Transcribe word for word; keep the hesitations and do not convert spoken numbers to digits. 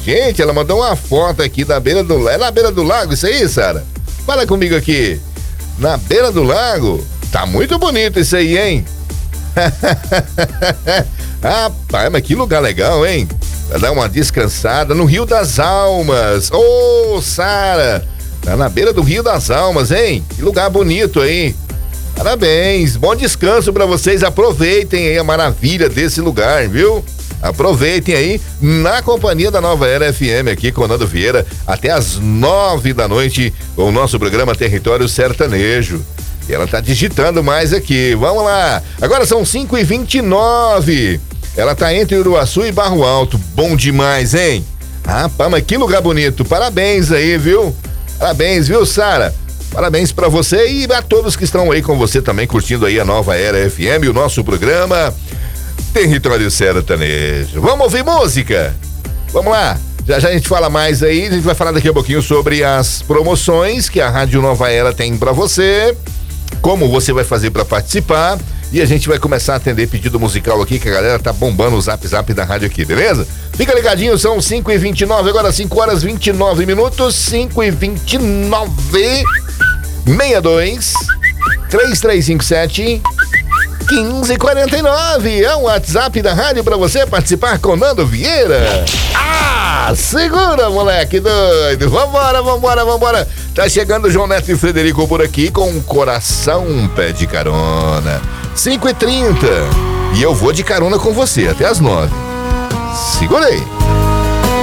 gente. Ela mandou uma foto aqui da beira do lago. É na beira do lago isso aí, Sara? Fala comigo aqui. Na beira do lago? Tá muito bonito isso aí, hein? Rapaz, mas que lugar legal, hein? Pra dar uma descansada no Rio das Almas. Ô, oh, Sara, tá na beira do Rio das Almas, hein? Que lugar bonito aí. Parabéns, bom descanso pra vocês. Aproveitem aí a maravilha desse lugar, viu? Aproveitem aí na companhia da Nova Era F M aqui com o Nando Vieira até as nove da noite com o nosso programa Território Sertanejo. E ela tá digitando mais aqui, vamos lá. Agora são cinco e vinte e nove. Ela tá entre Uruaçu e Barro Alto. Bom demais, hein? Rapaz, mas que lugar bonito. Parabéns aí, viu? Parabéns, viu, Sara? Parabéns pra você e a todos que estão aí com você também, curtindo aí a Nova Era F M, o nosso programa Território Sertanejo. Vamos ouvir música? Vamos lá. Já já a gente fala mais aí, a gente vai falar daqui a pouquinho sobre as promoções que a Rádio Nova Era tem pra você, como você vai fazer pra participar, e a gente vai começar a atender pedido musical aqui, que a galera tá bombando o zap zap da rádio aqui, beleza? Fica ligadinho, são cinco e vinte e nove, agora cinco horas e vinte e nove minutos, cinco e vinte e nove, seis dois, três três cinco sete, um cinco quatro nove, é o WhatsApp da rádio pra você participar com Nando Vieira. Ah, segura, moleque doido, vambora, vambora, vambora. Tá chegando o João Neto e Frederico por aqui com um coração pé de carona. cinco e trinta, e eu vou de carona com você até as nove. Segura aí.